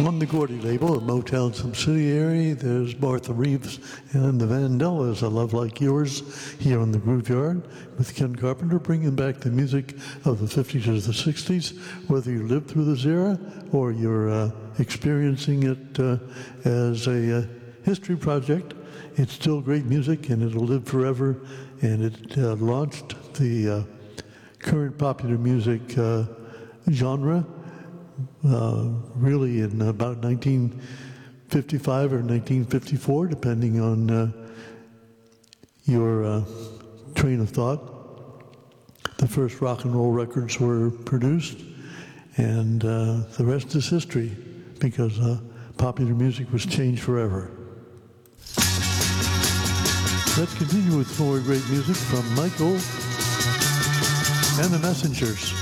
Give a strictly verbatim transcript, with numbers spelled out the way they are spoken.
On the Gordy label, a Motown subsidiary, there's Martha Reeves and the Vandellas, A Love Like Yours, here on the Groove Yard, with Ken Carpenter bringing back the music of the fifties or the sixties, whether you lived through this era or you're uh, experiencing it uh, as a uh, history project. It's still great music, and it'll live forever, and it uh, launched the uh, current popular music uh, genre, Uh, really in about nineteen fifty-five or nineteen fifty-four, depending on uh, your uh, train of thought. The first rock and roll records were produced, and uh, the rest is history, because uh, popular music was changed forever. Let's continue with more great music from Michael and the Messengers.